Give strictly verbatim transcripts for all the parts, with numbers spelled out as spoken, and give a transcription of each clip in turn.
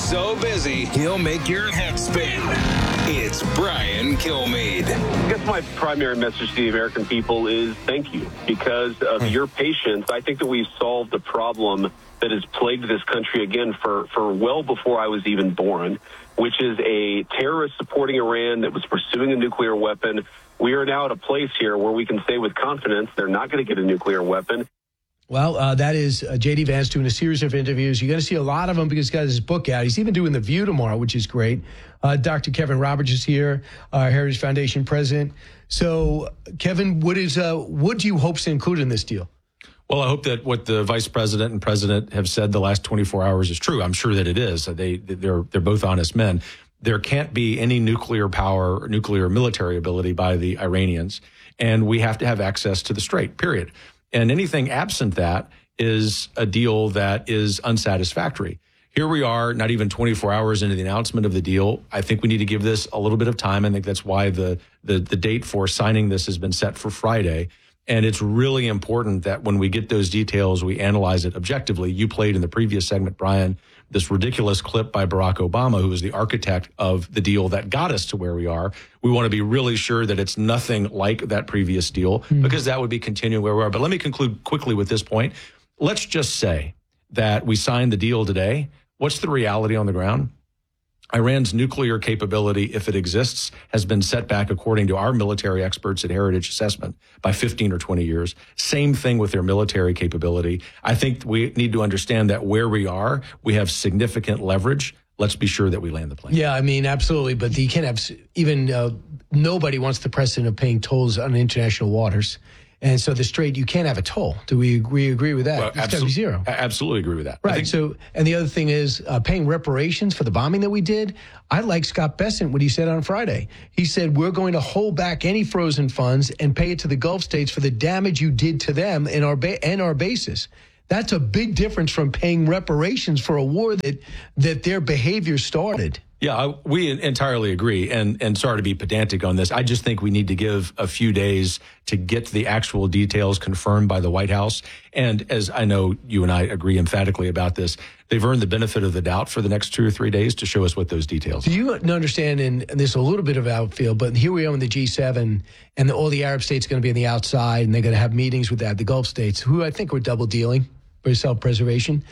so busy, he'll make your head spin. It's Brian Kilmeade. I guess my primary message to the American people is thank you. Because of your patience, I think that we've solved a problem that has plagued this country again for, for well before I was even born, which is a terrorist supporting Iran that was pursuing a nuclear weapon. We are now at a place here where we can say with confidence they're not going to get a nuclear weapon. Well, uh, that is uh, J D. Vance doing a series of interviews. You're going to see a lot of them because he's got his book out. He's even doing The View tomorrow, which is great. Uh, Doctor Kevin Roberts is here, our Heritage Foundation president. So, Kevin, what is uh, what do you hope to include in this deal? Well, I hope that what the vice president and president have said the last twenty-four hours is true. I'm sure that it is. They, they're, they're both honest men. There can't be any nuclear power or nuclear military ability by the Iranians, and we have to have access to the Strait, period. And anything absent that is a deal that is unsatisfactory. Here we are, not even twenty-four hours into the announcement of the deal. I think we need to give this a little bit of time. I think that's why the, the, the date for signing this has been set for Friday. And it's really important that when we get those details, we analyze it objectively. You played in the previous segment, Brian, this ridiculous clip by Barack Obama, who was the architect of the deal that got us to where we are. We want to be really sure that it's nothing like that previous deal, mm. because that would be continuing where we are. But let me conclude quickly with this point. Let's just say that we signed the deal today. What's the reality on the ground? Iran's nuclear capability, if it exists, has been set back, according to our military experts at Heritage Assessment, by fifteen or twenty years. Same thing with their military capability. I think we need to understand that where we are, we have significant leverage. Let's be sure that we land the plane. Yeah, I mean, absolutely. But you can't have even uh, nobody wants the precedent of paying tolls on international waters. And so the Strait, you can't have a toll. Do we agree, agree with that? Well, it's got to absolutely, be zero. I absolutely agree with that. Right. I think, so, and the other thing is uh, paying reparations for the bombing that we did. I like Scott Bessent, what he said on Friday. He said, we're going to hold back any frozen funds and pay it to the Gulf states for the damage you did to them in our ba- and our bases. That's a big difference from paying reparations for a war that that their behavior started. Yeah, I, we entirely agree. And, and sorry to be pedantic on this. I just think we need to give a few days to get the actual details confirmed by the White House. And as I know you and I agree emphatically about this, they've earned the benefit of the doubt for the next two or three days to show us what those details Do are. you understand, and, and there's a little bit of outfield, but here we are in the G seven, and the, all the Arab states are going to be on the outside, and they're going to have meetings with that, the Gulf states, who I think were double dealing for self-preservation.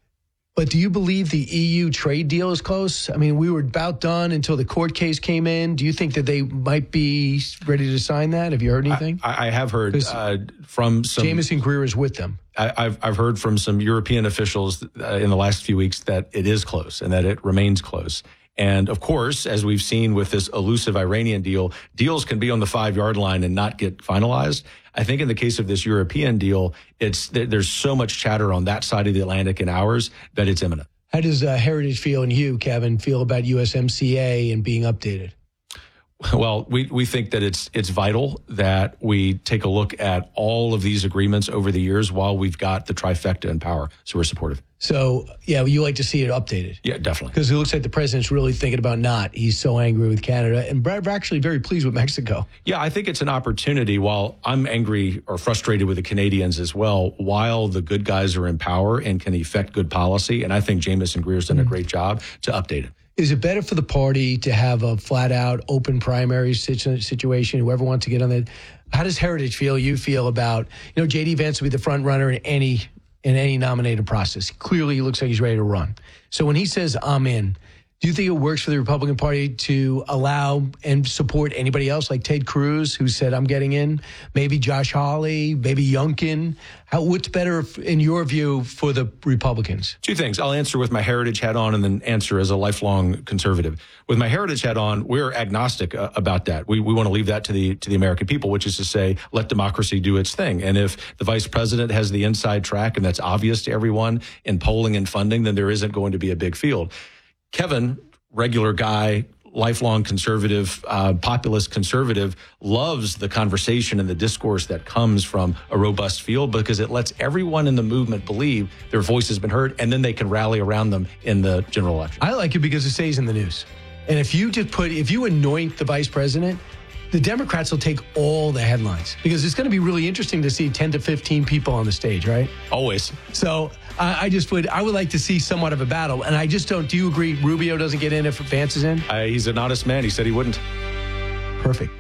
But do you believe the E U trade deal is close? I mean, we were about done until the court case came in. Do you think that they might be ready to sign that? Have you heard anything? I, I have heard uh, from some... Jameson Greer is with them. I, I've, I've heard from some European officials uh, in the last few weeks that it is close and that it remains close. And of course, as we've seen with this elusive Iranian deal, deals can be on the five-yard line and not get finalized. I think in the case of this European deal, it's there's so much chatter on that side of the Atlantic and ours that it's imminent. How does uh, Heritage feel, and you, Kevin, feel about U S M C A and being updated? Well, we, we think that it's it's vital that we take a look at all of these agreements over the years while we've got the trifecta in power. So we're supportive. So, yeah, you like to see it updated. Yeah, definitely. Because it looks like the president's really thinking about not. He's so angry with Canada, and we're actually very pleased with Mexico. Yeah, I think it's an opportunity. While I'm angry or frustrated with the Canadians as well, while the good guys are in power and can effect good policy, and I think Jameson Greer's done mm-hmm. a great job to update it. Is it better for the party to have a flat-out open primary situ- situation, whoever wants to get on that? How does Heritage feel, you feel about, you know, J D. Vance will be the front runner in any in any nominated process. Clearly, he looks like he's ready to run. So when he says, I'm in, do you think it works for the Republican Party to allow and support anybody else like Ted Cruz, who said, I'm getting in, maybe Josh Hawley, maybe Youngkin? How, what's better, in your view, for the Republicans? Two things. I'll answer with my heritage hat on and then answer as a lifelong conservative. With my heritage hat on, we're agnostic uh, about that. We we want to leave that to the to the American people, which is to say, let democracy do its thing. And if the vice president has the inside track, and that's obvious to everyone in polling and funding, then there isn't going to be a big field. Kevin, regular guy, lifelong conservative, uh, populist conservative, loves the conversation and the discourse that comes from a robust field because it lets everyone in the movement believe their voice has been heard, and then they can rally around them in the general election. I like it because it stays in the news. And if you just put, if you anoint the vice president, the Democrats will take all the headlines because it's going to be really interesting to see ten to fifteen people on the stage, right? Always. So uh, I just would, I would like to see somewhat of a battle. And I just don't, do you agree Rubio doesn't get in if Vance is in? Uh, he's an honest man. He said he wouldn't. Perfect.